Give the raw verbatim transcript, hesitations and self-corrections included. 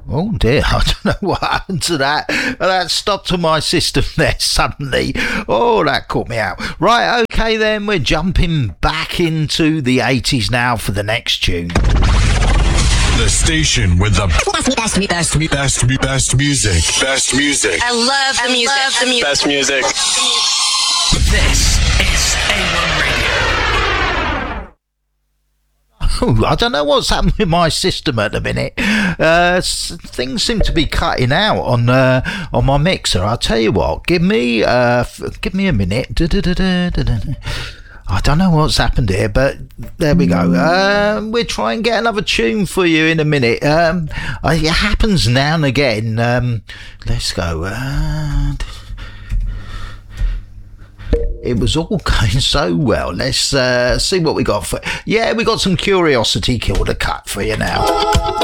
Oh dear, I don't know what happened to that. That stopped on my system there suddenly. Oh, that caught me out. Right, okay then, we're jumping back into the eighties now for the next tune. The station with the best, best, best, best, best music. Best music. I love the music. Love the music. Best music. This is A one Radio. Oh, I don't know what's happened with my system at the minute. Uh, s- things seem to be cutting out on uh, on my mixer. I'll tell you what. Give me uh, f- give me a minute. Da-da-da-da-da-da. I don't know what's happened here, but there we go. Um, we'll try and get another tune for you in a minute. Um, uh, it happens now and again. Um, let's go. Uh, It was all going so well. Let's uh, see what we got for. Yeah, we got some Curiosity Killed a cut for you now.